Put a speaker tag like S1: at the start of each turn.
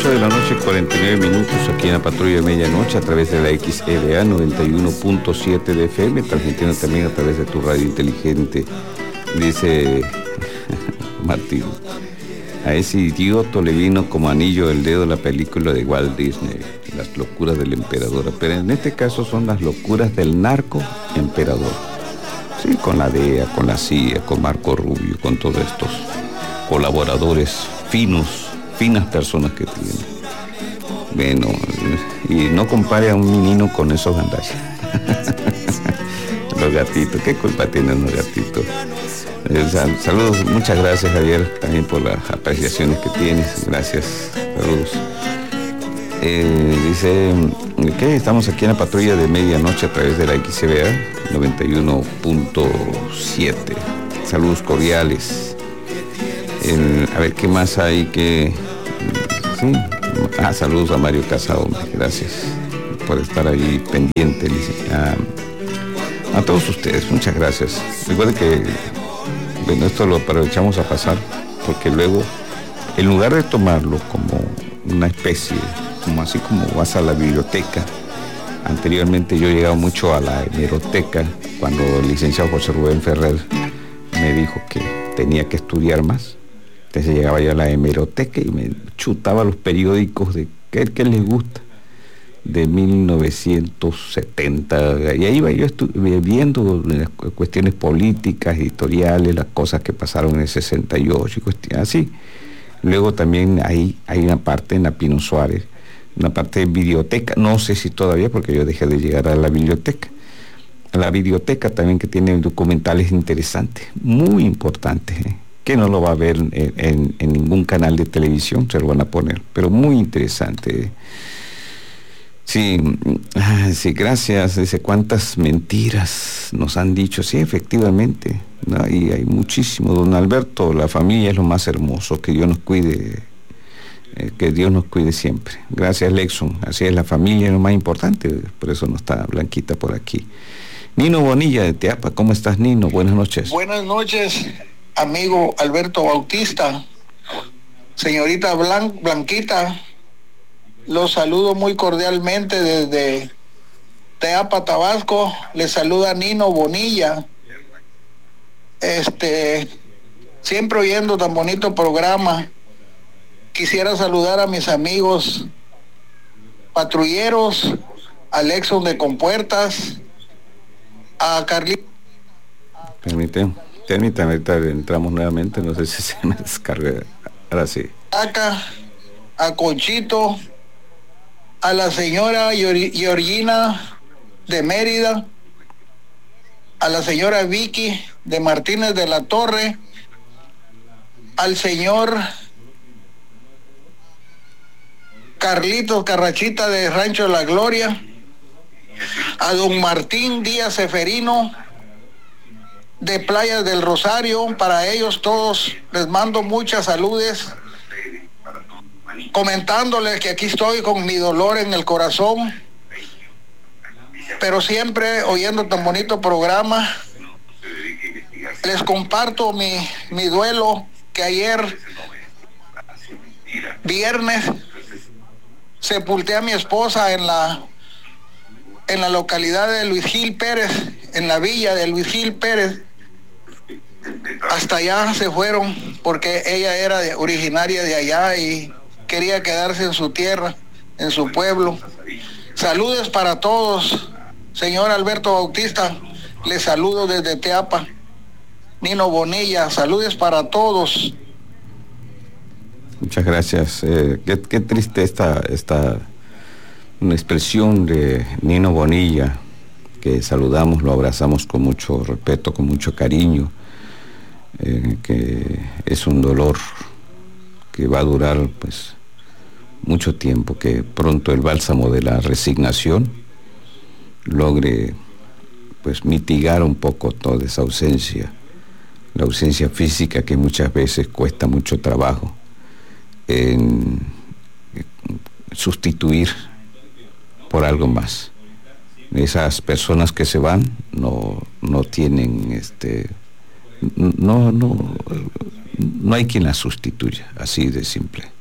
S1: 8 de la noche, 49 minutos, aquí en la patrulla de medianoche, a través de la XEDA 91.7 de FM, transmitiendo también a través de tu radio inteligente. Dice Martín, a ese idiota le vino como anillo al dedo la película de Walt Disney, Las locuras del emperador, pero en este caso son las locuras del narco emperador. Sí, con la DEA, con la CIA, con Marco Rubio, con todos estos colaboradores finas personas que tienen. Bueno, y no compare a un menino con esos gandallas. Los gatitos, ¿qué culpa tienen los gatitos? Saludos, muchas gracias, Javier, también por las apreciaciones que tienes. Gracias, saludos. Dice que estamos aquí en la patrulla de medianoche a través de la XBA 91.7. Saludos cordiales. A ver qué más hay que... Sí. Saludos a Mario Casado, gracias por estar ahí pendiente. A todos ustedes, muchas gracias. Recuerden que, bueno, esto lo aprovechamos a pasar, porque luego, en lugar de tomarlo como una especie, como así como vas a la biblioteca, anteriormente yo he llegado mucho a la hemeroteca, cuando el licenciado José Rubén Ferrer me dijo que tenía que estudiar más. Entonces llegaba yo a la hemeroteca y me chutaba los periódicos de que les gusta, de 1970, y ahí iba yo viendo las cuestiones políticas, editoriales, las cosas que pasaron en el 68 y cuestiones así. Luego también hay una parte en la Pino Suárez, una parte de biblioteca, no sé si todavía, porque yo dejé de llegar a la biblioteca. La biblioteca también, que tiene documentales interesantes, muy importantes, que no lo va a ver en ningún canal de televisión, se lo van a poner, pero muy interesante. Sí, gracias. Dice, cuántas mentiras nos han dicho. Sí, efectivamente, ¿no? Y hay muchísimo. Don Alberto, la familia es lo más hermoso, que Dios nos cuide, siempre. Gracias, Lexon. Así es, la familia es lo más importante, por eso no está Blanquita por aquí. Nino Bonilla de Teapa, ¿cómo estás, Nino? Buenas noches.
S2: Buenas noches, amigo Alberto Bautista. Señorita Blanquita, los saludo muy cordialmente desde Teapa, Tabasco. Les saluda Nino Bonilla. Siempre oyendo tan bonito programa. Quisiera saludar a mis amigos patrulleros, a Lexon de Compuertas, a Carlito.
S1: Permítame, ahorita entramos nuevamente, no sé si se me descarga. Ahora sí.
S2: Acá, a Conchito, a la señora Georgina de Mérida, a la señora Vicky de Martínez de la Torre, al señor Carlitos Carrachita de Rancho La Gloria, a don Martín Díaz Seferino de Playas del Rosario. Para ellos todos les mando muchas saludes, comentándoles que aquí estoy con mi dolor en el corazón, pero siempre oyendo tan bonito programa. Les comparto mi duelo, que ayer viernes sepulté a mi esposa en la localidad de Luis Gil Pérez, en la villa de Luis Gil Pérez. Hasta allá se fueron porque ella era originaria de allá y quería quedarse en su tierra, en su pueblo. Saludos para todos. Señor Alberto Bautista, les saludo desde Teapa. Nino Bonilla, saludos para todos.
S1: Muchas gracias. Qué triste esta una expresión de Nino Bonilla, que saludamos, lo abrazamos con mucho respeto, con mucho cariño, que es un dolor que va a durar pues mucho tiempo, que pronto el bálsamo de la resignación logre pues mitigar un poco toda esa ausencia, la ausencia física que muchas veces cuesta mucho trabajo en sustituir por algo más. Esas personas que se van no tienen no hay quien las sustituya, así de simple.